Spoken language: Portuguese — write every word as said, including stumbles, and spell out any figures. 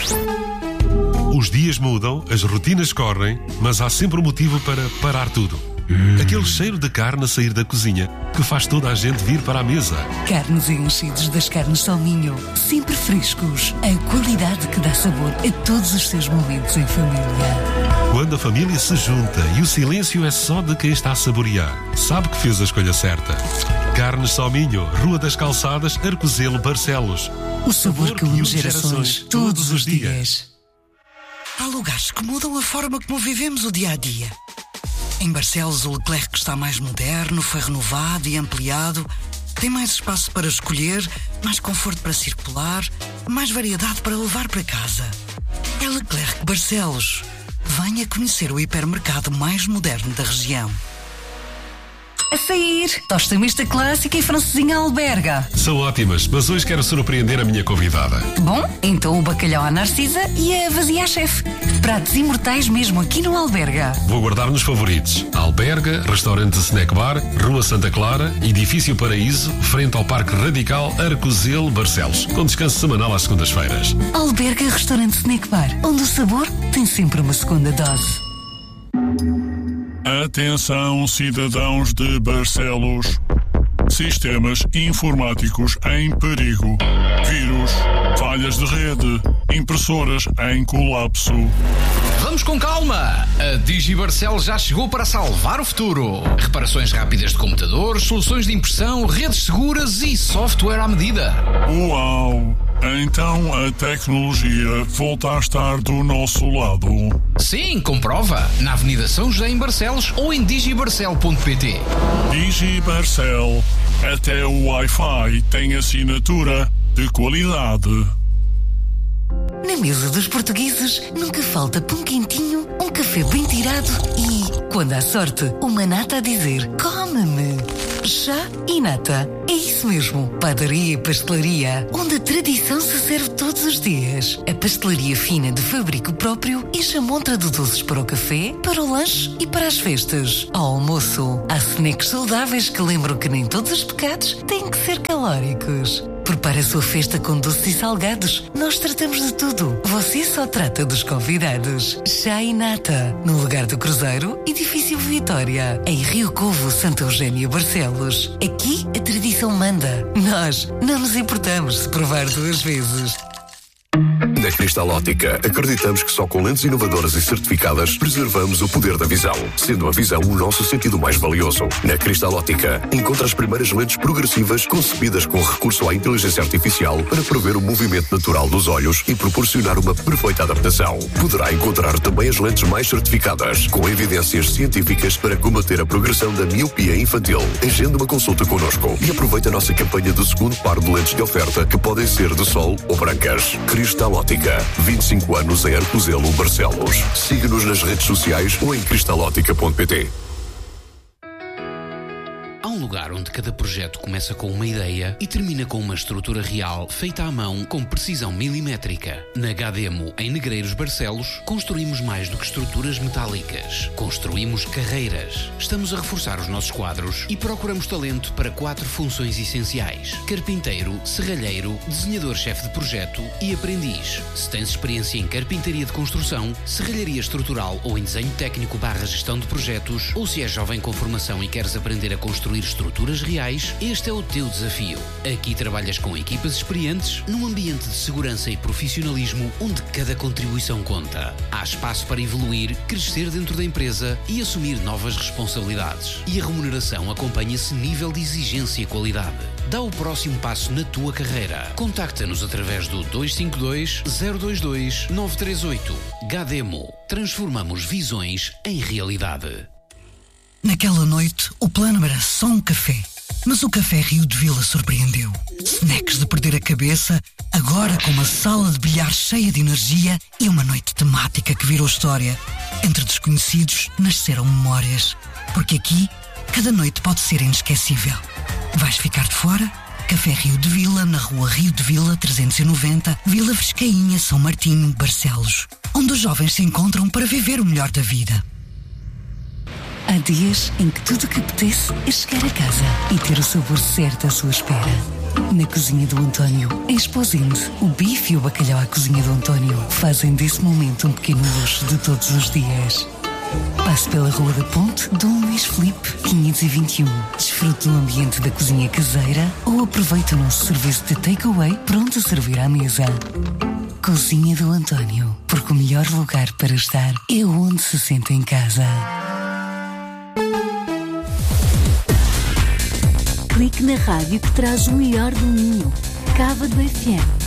Os dias mudam, as rotinas correm, mas há sempre um motivo para parar tudo. Hum. Aquele cheiro de carne a sair da cozinha que faz toda a gente vir para a mesa. Carnes e enchidos das carnes Salminho, sempre frescos. A qualidade que dá sabor a todos os seus momentos em família. Quando a família se junta e o silêncio é só de quem está a saborear, sabe que fez a escolha certa. Carnes Salminho, Rua das Calçadas, Arcozelo, Barcelos. O sabor que une gerações todos os dias. Há lugares que mudam a forma como vivemos o dia-a-dia. Em Barcelos, o Leclerc está mais moderno, foi renovado e ampliado. Tem mais espaço para escolher, mais conforto para circular, mais variedade para levar para casa. É Leclerc Barcelos. Venha conhecer o hipermercado mais moderno da região. A sair, tosta mista clássica e francesinha alberga. São ótimas, mas hoje quero surpreender a minha convidada. Bom, então o bacalhau à Narcisa e a vazia à chefe. Pratos imortais mesmo aqui no Alberga. Vou guardar nos favoritos. Alberga, restaurante Snack Bar, Rua Santa Clara, Edifício Paraíso, frente ao Parque Radical, Arcozelo, Barcelos. Com descanso semanal às segundas-feiras. Alberga Restaurante Snack Bar, onde o sabor tem sempre uma segunda dose. Atenção, cidadãos de Barcelos. Sistemas informáticos em perigo. Vírus, falhas de rede, impressoras em colapso. Vamos com calma! A DigiBarcel já chegou para salvar o futuro. Reparações rápidas de computadores, soluções de impressão, redes seguras e software à medida. Uau! Então a tecnologia volta a estar do nosso lado. Sim, comprova. Na Avenida São José em Barcelos ou em digibarcel ponto pt. DigiBarcel. Até o Wi-Fi tem assinatura de qualidade. Na mesa dos portugueses nunca falta pão quentinho, um café bem tirado e, quando há sorte, uma nata a dizer come-me. Chá e nata. É isso mesmo. Padaria e pastelaria, onde a tradição se serve todos os dias. A pastelaria fina de fabrico próprio e chamontra de doces para o café, para o lanche e para as festas. Ao almoço, há snacks saudáveis que lembram que nem todos os pecados têm que ser calóricos. Prepare a sua festa com doces e salgados. Nós tratamos de tudo. Você só trata dos convidados. Chá e nata. No lugar do Cruzeiro, Edifício Vitória. Em Rio Covo, Santa Eugénia, Barcelos. Aqui, a tradição manda. Nós não nos importamos de provar duas vezes. Na Cristal Ótica, acreditamos que só com lentes inovadoras e certificadas preservamos o poder da visão, sendo a visão o nosso sentido mais valioso. Na Cristal Ótica, encontra as primeiras lentes progressivas concebidas com recurso à inteligência artificial para prever o movimento natural dos olhos e proporcionar uma perfeita adaptação. Poderá encontrar também as lentes mais certificadas, com evidências científicas para combater a progressão da miopia infantil. Agende uma consulta connosco e aproveite a nossa campanha do segundo par de lentes de oferta, que podem ser de sol ou brancas. Cristal Ótica, vinte e cinco anos em Arcozelo, Barcelos. Siga-nos nas redes sociais ou em cristal ótica ponto pt. Há um lugar onde cada projeto começa com uma ideia e termina com uma estrutura real feita à mão com precisão milimétrica. Na Gademo, em Negreiros, Barcelos, construímos mais do que estruturas metálicas. Construímos carreiras. Estamos a reforçar os nossos quadros e procuramos talento para quatro funções essenciais: carpinteiro, serralheiro, desenhador-chefe de projeto e aprendiz. Se tens experiência em carpintaria de construção, serralharia estrutural ou em desenho técnico barra gestão de projetos, ou se és jovem com formação e queres aprender a construir estruturas reais, este é o teu desafio. Aqui trabalhas com equipas experientes, num ambiente de segurança e profissionalismo onde cada contribuição conta. Há espaço para evoluir, crescer dentro da empresa e assumir novas responsabilidades. E a remuneração acompanha esse nível de exigência e qualidade. Dá o próximo passo na tua carreira. Contacta-nos através do dois cinco dois, zero dois dois, nove três oito. Gademo. Transformamos visões em realidade. Naquela noite, o plano era só um café. Mas o Café Rio de Vila surpreendeu. Snacks de perder a cabeça, agora com uma sala de bilhar cheia de energia e uma noite temática que virou história. Entre desconhecidos, nasceram memórias. Porque aqui, cada noite pode ser inesquecível. Vais ficar de fora? Café Rio de Vila, na rua Rio de Vila, trezentos e noventa, Vila Frescainha, São Martinho, Barcelos. Onde os jovens se encontram para viver o melhor da vida. Há dias em que tudo o que apetece é chegar a casa e ter o sabor certo à sua espera. Na cozinha do António, a Exposinde, o bife e o bacalhau à cozinha do António fazem desse momento um pequeno luxo de todos os dias. Passe pela Rua da Ponte, Dom Luís Filipe, quinhentos e vinte e um. Desfrute do ambiente da cozinha caseira ou aproveite o nosso serviço de takeaway pronto a servir à mesa. Cozinha do António, porque o melhor lugar para estar é onde se sente em casa. Clique na rádio que traz o melhor do Minho. Cava do F M.